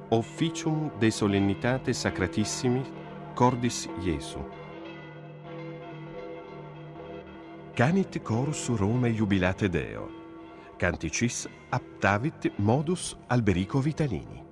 Officium de solennitate sacratissimi cordis Iesu. Canit chorus Romae jubilate Deo. Canticis aptavit modus Alberico Vitalini.